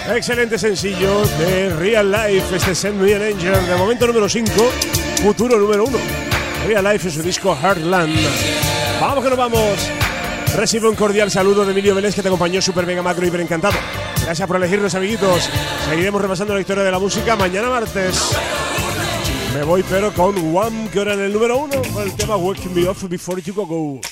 Excelente sencillo de Real Life, este Send Me an Angel, de momento número 5, futuro número 1. Real Life en su disco Heartland. Vamos que nos vamos. Recibe un cordial saludo de Emilio Vélez, que te acompañó súper mega macro hiper encantado. Gracias por elegirnos, amiguitos. Seguiremos repasando la historia de la música mañana martes. Me voy pero con One, que ahora en el número 1, con el tema Wake Me Up Before You Go Go.